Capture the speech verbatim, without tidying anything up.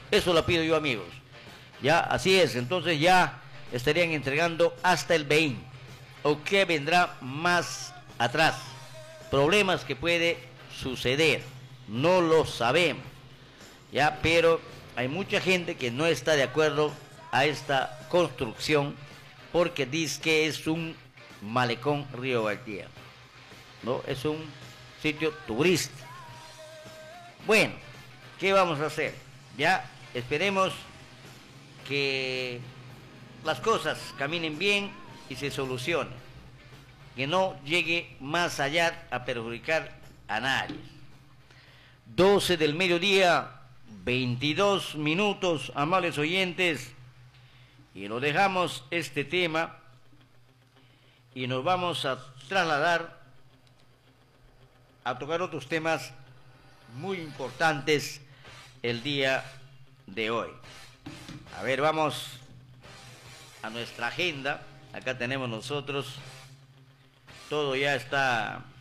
Eso lo pido yo, amigos. Ya, así es. Entonces ya estarían entregando hasta el veinte. ¿O qué vendrá más atrás? Problemas que puede suceder. No lo sabemos. Ya, pero hay mucha gente que no está de acuerdo a esta construcción porque dice que es un malecón Río Valtía, ¿no? Es un sitio turístico. Bueno, ¿qué vamos a hacer? Ya esperemos que las cosas caminen bien y se solucionen, que no llegue más allá a perjudicar a nadie. doce del mediodía, veintidós minutos, amables oyentes, y lo dejamos este tema y nos vamos a trasladar a tocar otros temas muy importantes el día de hoy. A ver, vamos a nuestra agenda. Acá tenemos nosotros, todo ya está